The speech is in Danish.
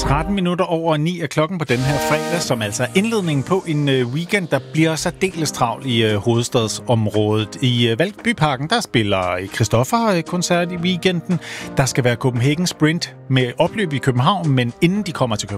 13 minutter over 9 er klokken på den her fredag, som altså er indledningen på en weekend, der bliver særdeles travl i hovedstadsområdet. I Valbyparken, der spiller Christoffer koncert i weekenden. Der skal være Copenhagen Sprint med opløb i København, men inden de kommer til